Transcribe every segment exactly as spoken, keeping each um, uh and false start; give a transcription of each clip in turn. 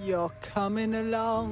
You're coming along.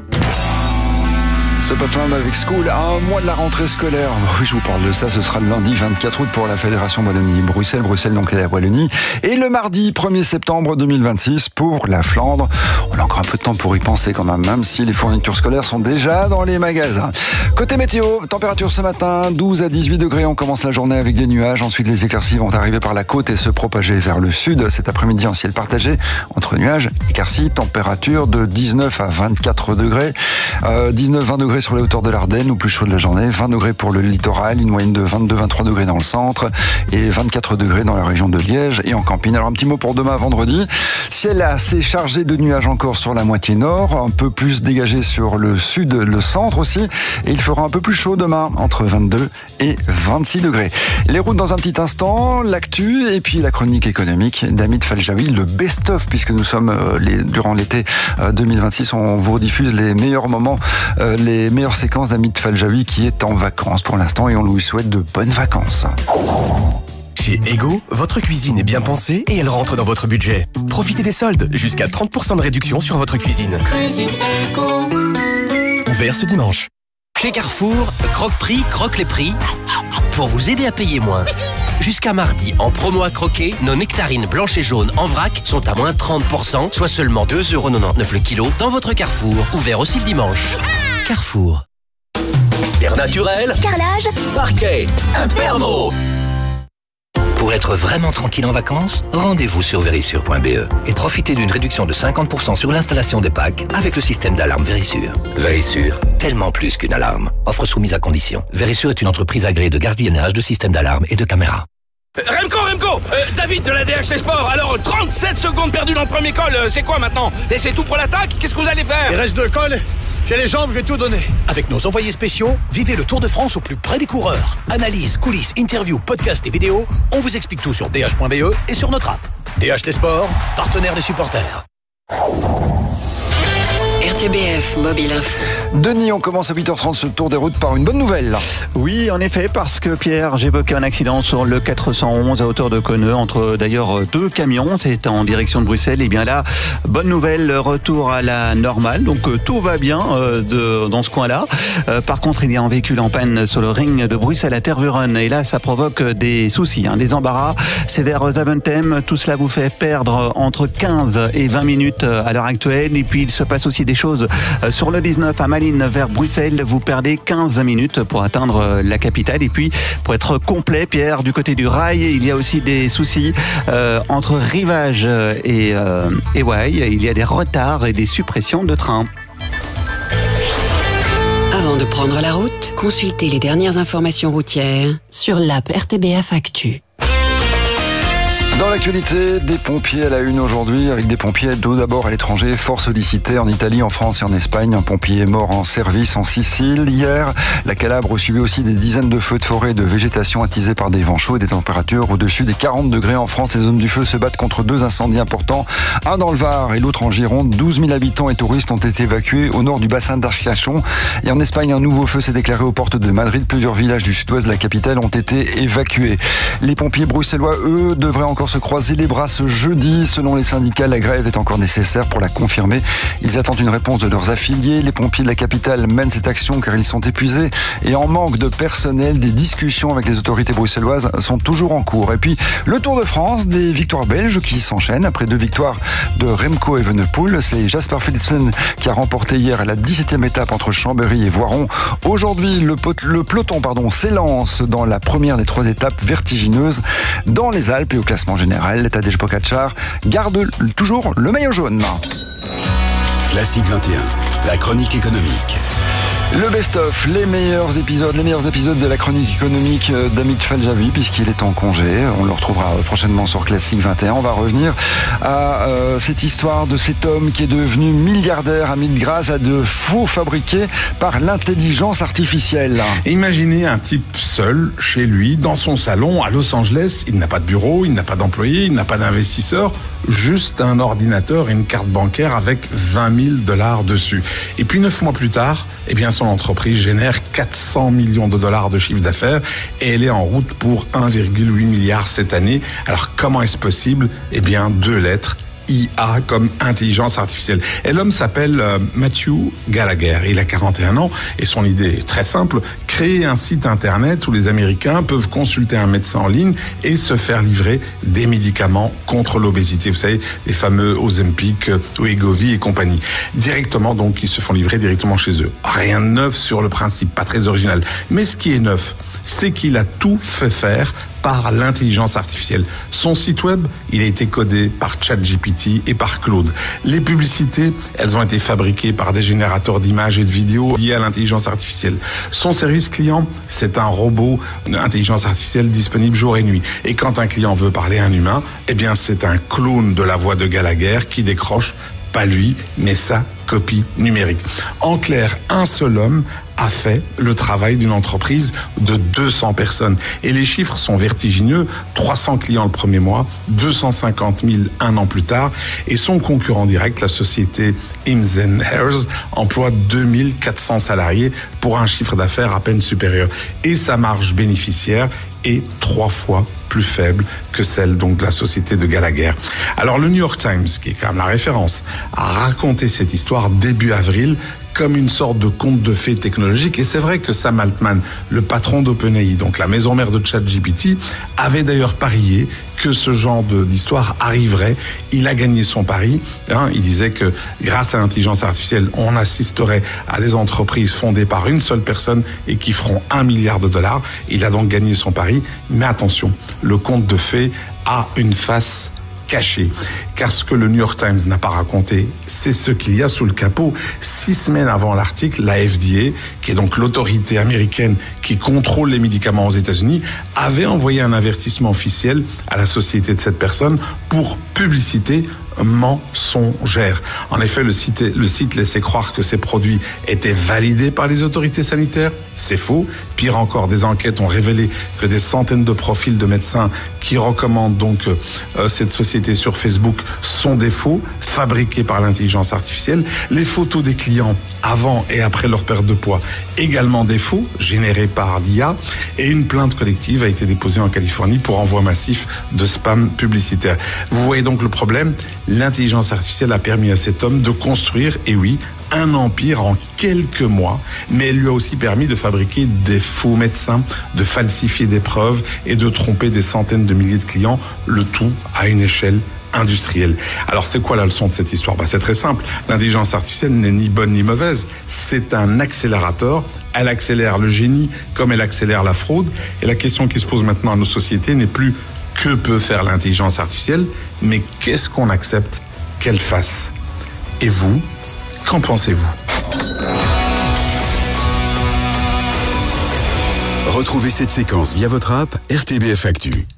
Spotland avec School, à un mois de la rentrée scolaire. Oui, je vous parle de ça, ce sera le lundi vingt-quatre août pour la Fédération Wallonie-Bruxelles, Bruxelles donc et la Wallonie. Et le mardi premier septembre deux mille vingt-six pour la Flandre. On a encore un peu de temps pour y penser quand même, même si les fournitures scolaires sont déjà dans les magasins. Côté météo, température ce matin, douze à dix-huit degrés. On commence la journée avec des nuages. Ensuite, les éclaircies vont arriver par la côte et se propager vers le sud. Cet après-midi, en ciel partagé entre nuages, éclaircies, température de dix-neuf à vingt-quatre degrés. Euh, dix-neuf à vingt degrés sur les hauteurs de l'Ardenne, ou plus chaud de la journée, vingt degrés pour le littoral, une moyenne de vingt-deux à vingt-trois degrés dans le centre et vingt-quatre degrés dans la région de Liège et en camping. Alors un petit mot pour demain vendredi, ciel assez chargé de nuages encore sur la moitié nord, un peu plus dégagé sur le sud, le centre aussi, et il fera un peu plus chaud demain, entre vingt-deux et vingt-six degrés. Les routes dans un petit instant, l'actu et puis la chronique économique d'Hamid Faljawi, le best-of, puisque nous sommes euh, les, durant l'été euh, deux mille vingt-six, on vous rediffuse les meilleurs moments, euh, les meilleures séquences d'Hamid Faljawi qui est en vacances pour l'instant et on lui souhaite de bonnes vacances. Chez Ego, votre cuisine est bien pensée et elle rentre dans votre budget. Profitez des soldes, jusqu'à trente pour cent de réduction sur votre cuisine. Cuisine Ego. Ouvert ce dimanche. Chez Carrefour, Croque-Prix croque les prix pour vous aider à payer moins. Jusqu'à mardi, en promo à croquer, nos nectarines blanches et jaunes en vrac sont à moins trente pour cent, soit seulement deux euros quatre-vingt-dix-neuf le kilo dans votre Carrefour. Ouvert aussi le dimanche. Carrefour. Air naturel, carrelage, parquet, Impermo. Pour être vraiment tranquille en vacances, rendez-vous sur Verisure point b e et profitez d'une réduction de cinquante pour cent sur l'installation des packs avec le système d'alarme Verisure. Verisure, tellement plus qu'une alarme. Offre soumise à condition. Verisure est une entreprise agréée de gardiennage, de système d'alarme et de caméra. Remco, Remco euh, David de la D H T Sport. Alors, trente-sept secondes perdues dans le premier col, euh, c'est quoi maintenant? Et c'est tout pour l'attaque? Qu'est-ce que vous allez faire? Il reste deux cols, j'ai les jambes, je vais tout donner. Avec nos envoyés spéciaux, vivez le Tour de France au plus près des coureurs. Analyse, coulisses, interviews, podcasts et vidéos, on vous explique tout sur d h point b e et sur notre app. D H T Sport, partenaire des supporters. R T B F Mobile Info. Denis, on commence à huit heures trente ce tour des routes par une bonne nouvelle. Oui, en effet, parce que Pierre, j'évoquais un accident sur le quatre cent onze à hauteur de Conneux, entre d'ailleurs deux camions, c'est en direction de Bruxelles. Et bien là, bonne nouvelle, retour à la normale, donc euh, tout va bien euh, de, dans ce coin-là. Euh, par contre, il y a un véhicule en panne sur le ring de Bruxelles à Tervuren, et là, ça provoque des soucis, hein, des embarras. C'est vers Zaventem, tout cela vous fait perdre entre quinze et vingt minutes à l'heure actuelle. Et puis, il se passe aussi des choses sur le dix-neuf à Malines vers Bruxelles. Vous perdez quinze minutes pour atteindre la capitale. Et puis, pour être complet, Pierre, du côté du rail, il y a aussi des soucis euh, entre Rivage et, euh, et Wai. Il y a des retards et des suppressions de trains. Avant de prendre la route, consultez les dernières informations routières sur l'app R T B F Actu. Dans l'actualité, des pompiers à la une aujourd'hui, avec des pompiers tout d'abord à l'étranger, fort sollicités en Italie, en France et en Espagne. Un pompier est mort en service en Sicile. Hier, la Calabre subit aussi des dizaines de feux de forêt et de végétation attisés par des vents chauds et des températures au-dessus des quarante degrés en France. Les hommes du feu se battent contre deux incendies importants, un dans le Var et l'autre en Gironde. douze mille habitants et touristes ont été évacués au nord du bassin d'Arcachon. Et en Espagne, un nouveau feu s'est déclaré aux portes de Madrid. Plusieurs villages du sud-ouest de la capitale ont été évacués. Les pompiers bruxellois, eux, devraient encore se croiser les bras ce jeudi. Selon les syndicats, la grève est encore nécessaire pour la confirmer. Ils attendent une réponse de leurs affiliés. Les pompiers de la capitale mènent cette action car ils sont épuisés et en manque de personnel. Des discussions avec les autorités bruxelloises sont toujours en cours. Et puis, le Tour de France, des victoires belges qui s'enchaînent. Après deux victoires de Remco Evenepoel, c'est Jasper Philipsen qui a remporté hier la dix-septième étape entre Chambéry et Voiron. Aujourd'hui, le, pot- le peloton pardon, s'élance dans la première des trois étapes vertigineuses dans les Alpes et au classement général. Tadej Pogačar garde toujours le maillot jaune. Classique vingt et un, la chronique économique. Le best-of, les meilleurs épisodes, les meilleurs épisodes de la chronique économique d'Hamid Faljawi, puisqu'il est en congé. On le retrouvera prochainement sur Classique vingt et un. On va revenir à euh, cette histoire de cet homme qui est devenu milliardaire, Hamid, grâce à de faux fabriqués par l'intelligence artificielle. Imaginez un type seul, chez lui, dans son salon, à Los Angeles. Il n'a pas de bureau, il n'a pas d'employé, il n'a pas d'investisseur, juste un ordinateur et une carte bancaire avec vingt mille dollars dessus. Et puis neuf mois plus tard, eh bien, son entreprise génère quatre cents millions de dollars de chiffre d'affaires et elle est en route pour un virgule huit milliard cette année. Alors, comment est-ce possible? Eh bien, deux lettres. I A comme intelligence artificielle. Et l'homme s'appelle euh, Matthew Gallagher. Il a quarante et un ans et son idée est très simple. Créer un site internet où les Américains peuvent consulter un médecin en ligne et se faire livrer des médicaments contre l'obésité. Vous savez, les fameux Ozempic, Wegovy et compagnie. Directement, donc, ils se font livrer directement chez eux. Rien de neuf sur le principe, pas très original. Mais ce qui est neuf, c'est qu'il a tout fait faire par l'intelligence artificielle. Son site web, il a été codé par ChatGPT et par Claude. Les publicités, elles ont été fabriquées par des générateurs d'images et de vidéos liés à l'intelligence artificielle. Son service client, c'est un robot d'intelligence artificielle disponible jour et nuit. Et quand un client veut parler à un humain, eh bien c'est un clone de la voix de Gallagher qui décroche, pas lui, mais sa copie numérique. En clair, un seul homme a fait le travail d'une entreprise de deux cents personnes. Et les chiffres sont vertigineux. trois cents clients le premier mois, deux cent cinquante mille un an plus tard. Et son concurrent direct, la société Hims and Hers, emploie deux mille quatre cents salariés pour un chiffre d'affaires à peine supérieur. Et sa marge bénéficiaire est trois fois plus faible que celle donc de la société de Gallagher. Alors le New York Times, qui est quand même la référence, a raconté cette histoire début avril comme une sorte de conte de fées technologique. Et c'est vrai que Sam Altman, le patron d'OpenAI, donc la maison mère de ChatGPT, avait d'ailleurs parié que ce genre de, d'histoire arriverait. Il a gagné son pari. Hein, il disait que grâce à l'intelligence artificielle, on assisterait à des entreprises fondées par une seule personne et qui feront un milliard de dollars. Il a donc gagné son pari. Mais attention, le conte de fées a une face caché. Car ce que le New York Times n'a pas raconté, c'est ce qu'il y a sous le capot. Six semaines avant l'article, la F D A, qui est donc l'autorité américaine qui contrôle les médicaments aux États-Unis, avait envoyé un avertissement officiel à la société de cette personne pour publicité mensongère. En effet, le site, le site laissait croire que ces produits étaient validés par les autorités sanitaires. C'est faux. Pire encore, des enquêtes ont révélé que des centaines de profils de médecins qui recommandent donc euh, cette société sur Facebook sont des faux, fabriqués par l'intelligence artificielle. Les photos des clients avant et après leur perte de poids, également des faux, générés par l'I A. Et une plainte collective a été déposée en Californie pour envoi massif de spam publicitaire. Vous voyez donc le problème. L'intelligence artificielle a permis à cet homme de construire, et oui, un empire en quelques mois, mais elle lui a aussi permis de fabriquer des faux médecins, de falsifier des preuves et de tromper des centaines de milliers de clients, le tout à une échelle industrielle. Alors c'est quoi la leçon de cette histoire? Bah, c'est très simple. L'intelligence artificielle n'est ni bonne ni mauvaise. C'est un accélérateur. Elle accélère le génie comme elle accélère la fraude. Et la question qui se pose maintenant à nos sociétés n'est plus que peut faire l'intelligence artificielle, mais qu'est-ce qu'on accepte qu'elle fasse? Et vous, qu'en pensez-vous? Retrouvez cette séquence via votre app R T B F Actu.